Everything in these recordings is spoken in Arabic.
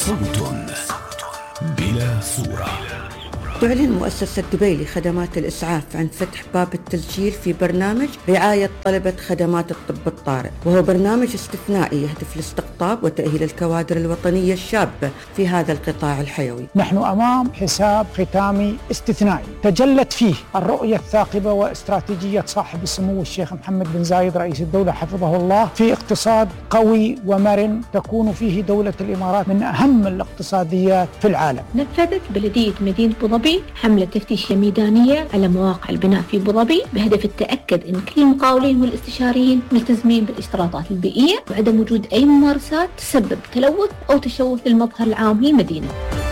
صوت بلا صورة. تعلن مؤسسة دبي لخدمات الإسعاف عن فتح باب التسجيل في برنامج رعاية طلبة خدمات الطب الطارئ، وهو برنامج استثنائي يهدف لاستقطاب وتأهيل الكوادر الوطنية الشابة في هذا القطاع الحيوي. نحن أمام حساب ختامي استثنائي تجلت فيه الرؤية الثاقبة واستراتيجية صاحب السمو الشيخ محمد بن زايد رئيس الدولة حفظه الله في اقتصاد قوي ومرن تكون فيه دولة الإمارات من أهم الاقتصاديات في العالم. نفذت بلدية مدينة أبو ظبي حملة تفتيش ميدانية على مواقع البناء في أبو ظبي بهدف التأكد أن كل المقاولين والاستشاريين ملتزمين بالاشتراطات البيئية وعدم وجود أي ممارسات تسبب تلوث أو تشوه للمظهر العام للمدينة.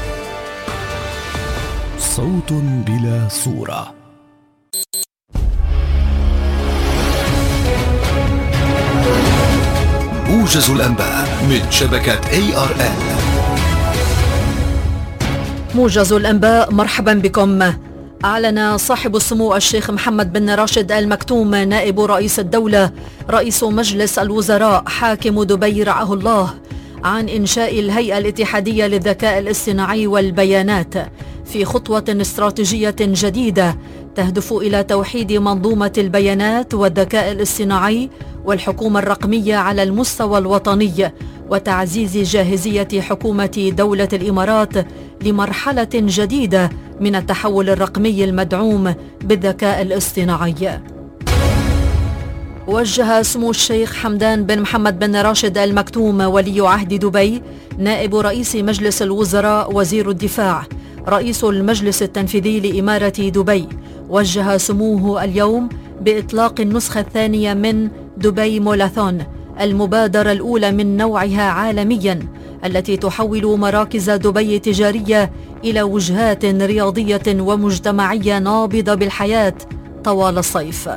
صوت بلا صورة. موجز الأنباء من شبكة ARN. موجز الأنباء، مرحبا بكم. أعلن صاحب السمو الشيخ محمد بن راشد آل مكتوم نائب رئيس الدولة رئيس مجلس الوزراء حاكم دبي رعاه الله عن إنشاء الهيئة الاتحادية للذكاء الاصطناعي والبيانات في خطوة استراتيجية جديدة تهدف إلى توحيد منظومة البيانات والذكاء الاصطناعي والحكومة الرقمية على المستوى الوطني، وتعزيز جاهزية حكومة دولة الإمارات لمرحلة جديدة من التحول الرقمي المدعوم بالذكاء الاصطناعي. وجه سمو الشيخ حمدان بن محمد بن راشد آل مكتوم ولي عهد دبي نائب رئيس مجلس الوزراء وزير الدفاع رئيس المجلس التنفيذي لإمارة دبي، وجه سموه اليوم بإطلاق النسخة الثانية من دبي مولثون، المبادرة الأولى من نوعها عالمياً التي تحول مراكز دبي التجارية إلى وجهات رياضية ومجتمعية نابضة بالحياة طوال الصيف.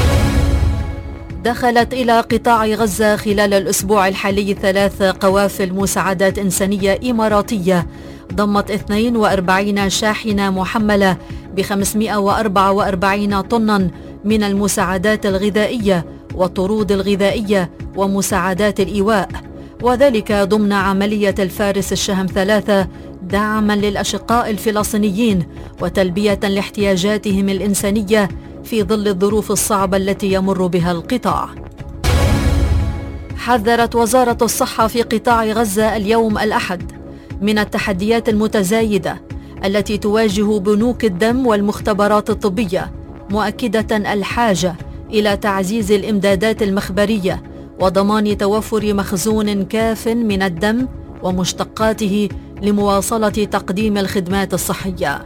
دخلت إلى قطاع غزة خلال الأسبوع الحالي 3 قوافل مساعدات إنسانية إماراتية ضمت 42 شاحنة محملة ب 544 طناً من المساعدات الغذائية والطرود الغذائية ومساعدات الإيواء، وذلك ضمن عملية الفارس الشهم 3 دعما للأشقاء الفلسطينيين وتلبية لاحتياجاتهم الإنسانية في ظل الظروف الصعبة التي يمر بها القطاع. حذرت وزارة الصحة في قطاع غزة اليوم الأحد من التحديات المتزايدة التي تواجه بنوك الدم والمختبرات الطبية، مؤكدة الحاجة إلى تعزيز الإمدادات المخبرية وضمان توفر مخزون كاف من الدم ومشتقاته لمواصلة تقديم الخدمات الصحية.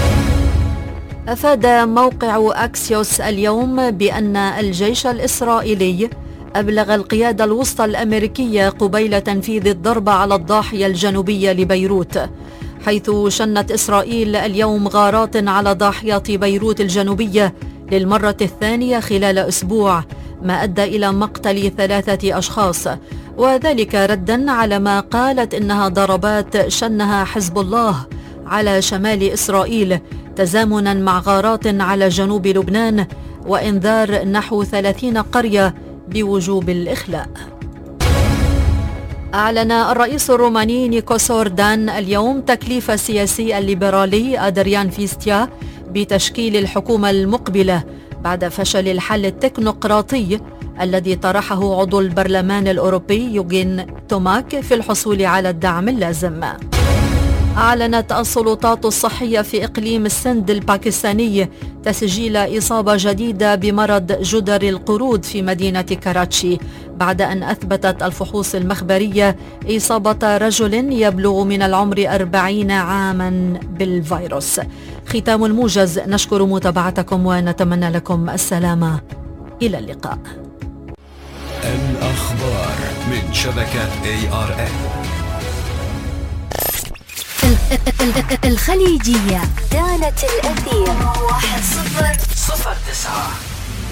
أفاد موقع أكسيوس اليوم بأن الجيش الإسرائيلي أبلغ القيادة الوسطى الأمريكية قبيل تنفيذ الضربة على الضاحية الجنوبية لبيروت، حيث شنت إسرائيل اليوم غارات على ضاحية بيروت الجنوبية للمرة الثانية خلال أسبوع، ما أدى إلى مقتل 3 أشخاص، وذلك رداً على ما قالت إنها ضربات شنها حزب الله على شمال إسرائيل تزامناً مع غارات على جنوب لبنان، وإنذار نحو 30 قرية بوجوب الإخلاء. أعلن الرئيس الروماني نيكوس أوردان اليوم تكليف السياسي الليبرالي أدريان فيستيا بتشكيل الحكومة المقبلة بعد فشل الحل التكنوقراطي الذي طرحه عضو البرلمان الأوروبي يوغين توماك في الحصول على الدعم اللازم. أعلنت السلطات الصحية في إقليم السند الباكستاني تسجيل إصابة جديدة بمرض جدر القرود في مدينة كراتشي، بعد أن أثبتت الفحوص المخبرية إصابة رجل يبلغ من العمر 40 عاما بالفيروس. ختام الموجز، نشكر متابعتكم ونتمنى لكم السلامة. إلى اللقاء. الأخبار من شبكة ARN. الخليجية كانت الأثير 1009.